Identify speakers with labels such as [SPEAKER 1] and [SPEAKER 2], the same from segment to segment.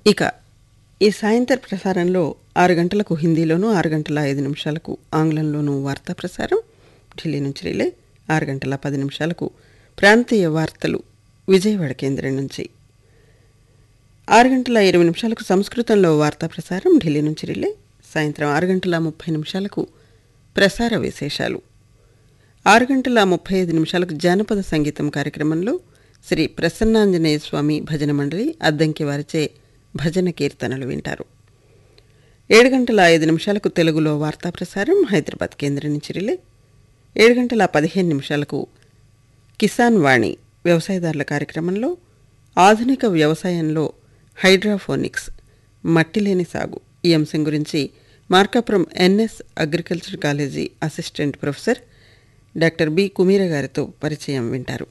[SPEAKER 1] ఇక ఈ సాయంత్ర ప్రసారంలో 6 గంటలకు హిందీలోను 6 గంటల 5 నిమిషాలకు ఆంగ్లంలోనూ వార్తా ప్రసారం ఢిల్లీ నుంచి రిలే. 6 గంటల 10 నిమిషాలకు ప్రాంతీయ వార్తలు విజయవాడ కేంద్రం నుంచి. 6 గంటల 20 నిమిషాలకు సంస్కృతంలో వార్తా ప్రసారం ఢిల్లీ నుంచి రిలే. సాయంత్రం 6 గంటల 30 నిమిషాలకు ప్రసార విశేషాలు. 6 గంటల 35 నిమిషాలకు జానపద సంగీతం కార్యక్రమంలో శ్రీ ప్రసన్నాంజనేయ స్వామి భజన మండలి అద్దంకి వారిచే భజన కీర్తనలు వింటారు. 7 గంటల 5 నిమిషాలకు తెలుగులో వార్తా ప్రసారం హైదరాబాద్ కేంద్రం నుంచి రిలే. 7 గంటల 15 నిమిషాలకు కిసాన్ వాణి వ్యవసాయదారుల కార్యక్రమంలో ఆధునిక వ్యవసాయంలో హైడ్రోఫోనిక్స్ మట్టిలేని సాగు ఈ అంశం గురించి Markapuram NS agriculture college assistant professor doctor B కుమీర గారితో పరిచయం వింటారు.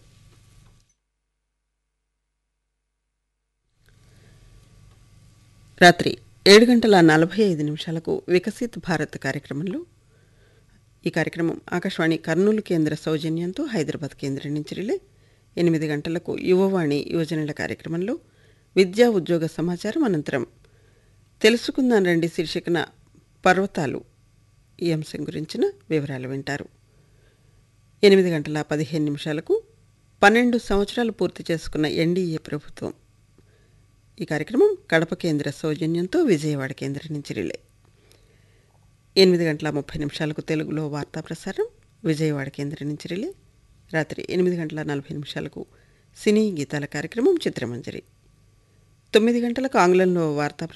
[SPEAKER 1] రాత్రి 7 గంటల 45 నిమిషాలకు వికసిత్ భారత్ కార్యక్రమంలో ఈ కార్యక్రమం ఆకాశవాణి కర్నూలు కేంద్ర సౌజన్యంతో హైదరాబాద్ కేంద్రం నుంచి రిలే. 8 గంటలకు యువవాణి యువజనుల కార్యక్రమంలో విద్యా ఉద్యోగ సమాచారం అనంతరం తెలుసుకుందాం రండి శీర్షికన పర్వతాలు ఈ అంశం గురించిన వివరాలు వింటారు. 8 గంటల 15 నిమిషాలకు 12 సంవత్సరాలు పూర్తి చేసుకున్న ఎన్డీఏ ప్రభుత్వం ఈ కార్యక్రమం కడప కేంద్ర సౌజన్యంతో విజయవాడ కేంద్రం నుంచి రిలే. 8 గంటల 30 నిమిషాలకు తెలుగులో వార్తా ప్రసారం విజయవాడ కేంద్రం నుంచి రిలే. రాత్రి 8 గంటల 40 నిమిషాలకు సినీ గీతాల కార్యక్రమం చిత్రమంజరి. 9 గంటలకు ఆంగ్లంలో వార్తా